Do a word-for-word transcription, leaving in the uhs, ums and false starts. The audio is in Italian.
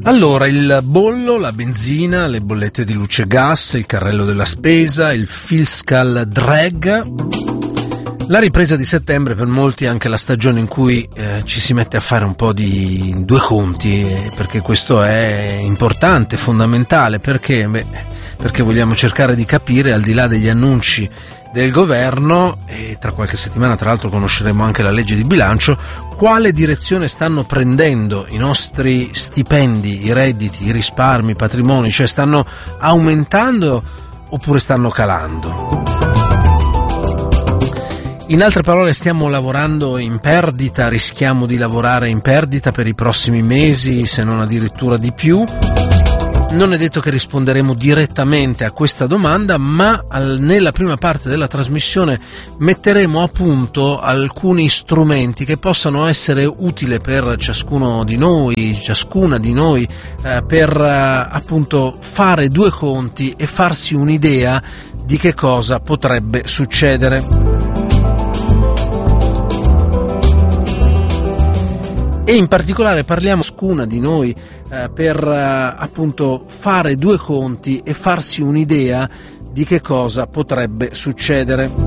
Allora, il bollo, la benzina, le bollette di luce e gas, il carrello della spesa, il fiscal drag. La ripresa di settembre per molti è anche la stagione in cui eh, ci si mette a fare un po' di due conti, eh, perché questo è importante, fondamentale, perché, beh, perché vogliamo cercare di capire, al di là degli annunci del governo, e tra qualche settimana tra l'altro conosceremo anche la legge di bilancio, quale direzione stanno prendendo i nostri stipendi, i redditi, i risparmi, i patrimoni, cioè stanno aumentando oppure stanno calando. In altre parole, stiamo lavorando in perdita, rischiamo di lavorare in perdita per i prossimi mesi, se non addirittura di più. Non è detto che risponderemo direttamente a questa domanda, ma al, nella prima parte della trasmissione metteremo a punto alcuni strumenti che possano essere utili per ciascuno di noi, ciascuna di noi, eh, per eh, appunto fare due conti e farsi un'idea di che cosa potrebbe succedere. E in particolare parliamo ciascuna di noi eh, per eh, appunto fare due conti e farsi un'idea di che cosa potrebbe succedere.